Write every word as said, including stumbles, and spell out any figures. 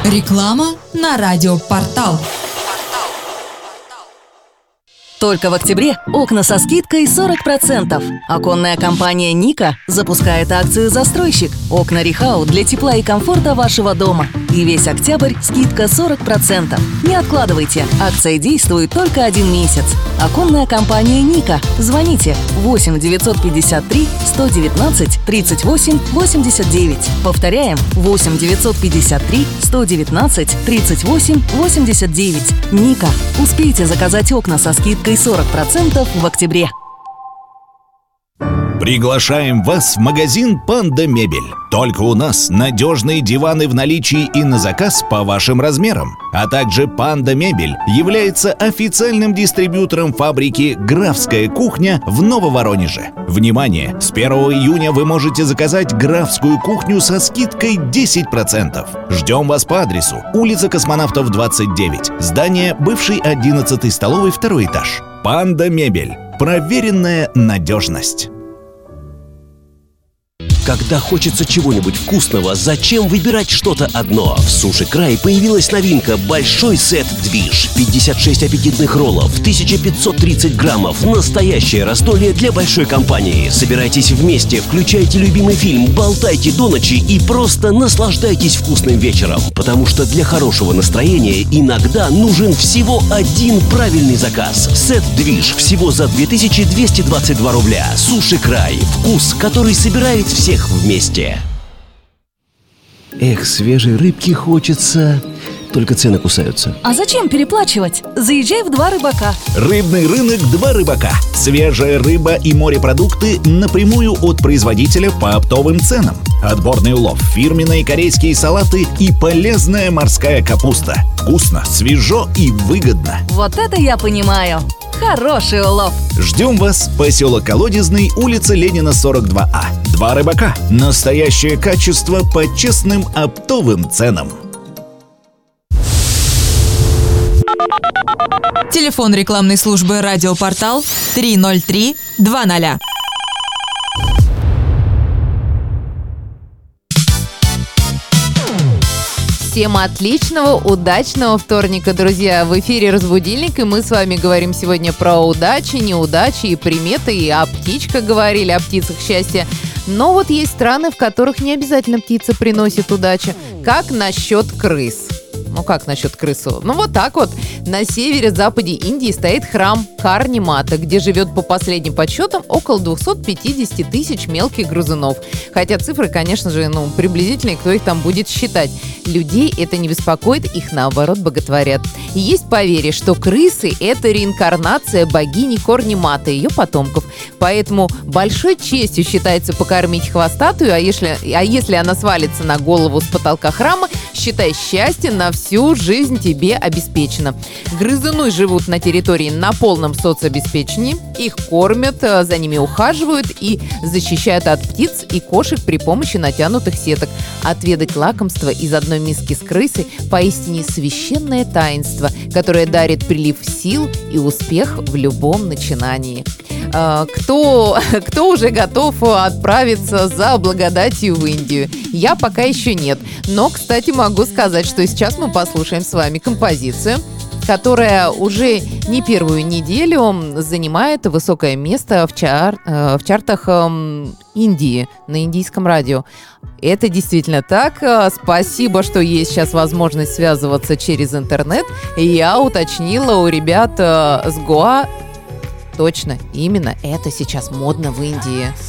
Реклама на радиопортал. Только в октябре окна со скидкой сорок процентов. Оконная компания «Ника» запускает акцию «Застройщик». Окна Рихау для тепла и комфорта вашего дома. И весь октябрь скидка сорок процентов. Не откладывайте. Акция действует только один месяц. Оконная компания «Ника». Звоните восемь девятьсот пятьдесят три сто девятнадцать тридцать восемь восемьдесят девять. Повторяем восемь девятьсот пятьдесят три сто девятнадцать тридцать восемь восемьдесят девять. «Ника». Успейте заказать окна со скидкой сорок процентов в октябре. Приглашаем вас в магазин «Панда Мебель». Только у нас надежные диваны в наличии и на заказ по вашим размерам. А также «Панда Мебель» является официальным дистрибьютором фабрики «Графская кухня» в Нововоронеже. Внимание! С первого июня вы можете заказать «Графскую кухню» со скидкой десять процентов. Ждем вас по адресу: улица Космонавтов, двадцать девять, здание бывшей одиннадцатой столовой, второй этаж. «Панда Мебель». Проверенная надежность. Когда хочется чего-нибудь вкусного, зачем выбирать что-то одно? В Суши Край появилась новинка – большой сет-движ. пятьдесят шесть аппетитных роллов, тысяча пятьсот тридцать граммов. Настоящее раздолье для большой компании. Собирайтесь вместе, включайте любимый фильм, болтайте до ночи и просто наслаждайтесь вкусным вечером. Потому что для хорошего настроения иногда нужен всего один правильный заказ. Сет-движ всего за две тысячи двести двадцать два рубля. Суши Край. Вкус, который собирает всех вместе. Эх, свежей рыбки хочется, только цены кусаются. А зачем переплачивать? Заезжай в «Два рыбака». Рыбный рынок «Два рыбака». Свежая рыба и морепродукты напрямую от производителя по оптовым ценам. Отборный улов, фирменные корейские салаты и полезная морская капуста. Вкусно, свежо и выгодно. Вот это я понимаю. Хороший улов. Ждем вас, поселок Колодезный, улица Ленина, сорок два А. «Два рыбака». Настоящее качество по честным оптовым ценам. Телефон рекламной службы «Радиопортал» три ноль три два ноль. Всем отличного, удачного вторника, друзья! В эфире «Разбудильник», и мы с вами говорим сегодня про удачи, неудачи и приметы, и о птичках говорили, о птицах счастья. Но вот есть страны, в которых не обязательно птица приносит удачу. Как насчет крыс? Ну, как насчет крысу? Ну, вот так вот. На севере-западе Индии стоит храм Карни-мата, где живет по последним подсчетам около двести пятьдесят тысяч мелких грызунов. Хотя цифры, конечно же, ну, приблизительные, кто их там будет считать. Людей это не беспокоит, их наоборот боготворят. И есть поверье, что крысы – это реинкарнация богини Карни-мата и ее потомков. Поэтому большой честью считается покормить хвостатую, а если, а если она свалится на голову с потолка храма, считай, счастье на всю жизнь тебе обеспечено. Грызуны живут на территории на полном соцобеспечении. Их кормят, за ними ухаживают и защищают от птиц и кошек при помощи натянутых сеток. Отведать лакомство из одной миски с крысой – поистине священное таинство, которое дарит прилив сил и успех в любом начинании. Кто, кто уже готов отправиться за благодатью в Индию? Я пока еще нет. Но, кстати, могу сказать, что сейчас мы послушаем с вами композицию, которая уже не первую неделю занимает высокое место в, чар, в чартах Индии, на индийском радио. Это действительно так. Спасибо, что есть сейчас возможность связываться через интернет. Я уточнила у ребят с Гоа. Точно, именно это сейчас модно в Индии.